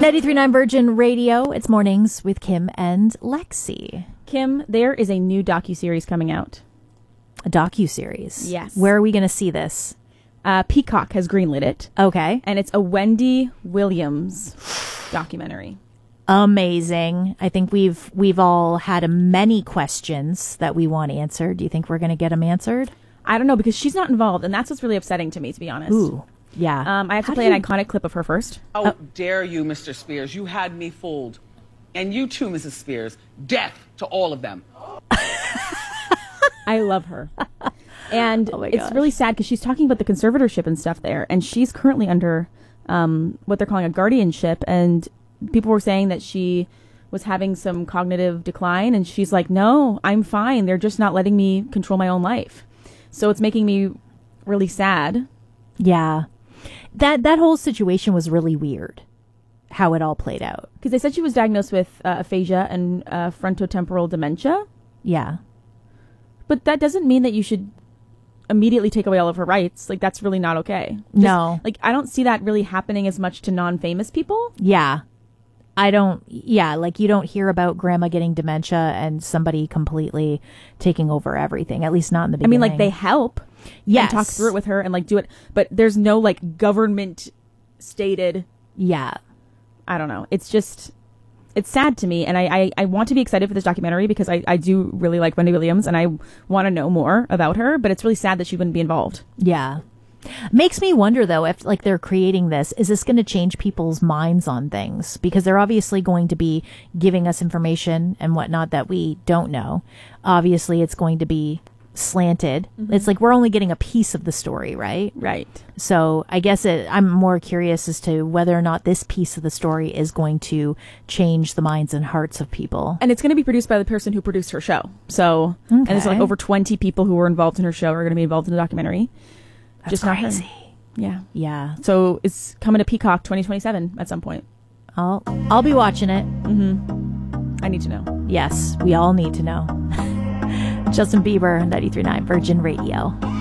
93.9 Virgin Radio. It's Mornings with Kim and Lexi. Kim, there is a new docuseries coming out. A docuseries? Yes. Where are we going to see this? Peacock has greenlit it. Okay. And it's a Wendy Williams documentary. Amazing. I think we've all had many questions that we want answered. Do you think we're going to get them answered? I don't know, because she's not involved, and that's what's really upsetting to me, to be honest. Ooh, yeah. I have to play an iconic clip of her first. How dare you, Mr. Spears? You had me fooled. And you too, Mrs. Spears. Death to all of them. I love her. And Oh my it's gosh. really sad because she's talking about the conservatorship and stuff there, and she's currently under what they're calling a guardianship, and people were saying that she was having some cognitive decline, and she's like, no, I'm fine. They're just not letting me control my own life. So it's making me really sad. Yeah. That whole situation was really weird, how it all played out. Because they said she was diagnosed with aphasia and frontotemporal dementia. Yeah. But that doesn't mean that you should immediately take away all of her rights. Like, that's really not okay. No. Like, I don't see that really happening as much to non-famous people. Yeah. Like you don't hear about grandma getting dementia and somebody completely taking over everything, at least not in the I beginning. mean, like, they help. Yes. And talk through it with her and, like, do it. But there's no, like, government stated. Yeah. I don't know. It's just, it's sad to me. And I want to be excited for this documentary because I do really like Wendy Williams and I want to know more about her. But it's really sad that she wouldn't be involved. Yeah. Makes me wonder, though, if like they're creating this, is this going to change people's minds on things? Because they're obviously going to be giving us information and whatnot that we don't know. Obviously, it's going to be slanted. Mm-hmm. It's like we're only getting a piece of the story, right? Right. So I guess I'm more curious as to whether or not this piece of the story is going to change the minds and hearts of people. And it's going to be produced by the person who produced her show. So, and there's like over 20 people who were involved in her show are going to be involved in the documentary. That's just crazy. Not her. Yeah. Yeah. So it's coming to Peacock 2027 at some point. I'll be watching it. Mm-hmm. I need to know. Yes, we all need to know. Justin Bieber, 93.9 Virgin Radio.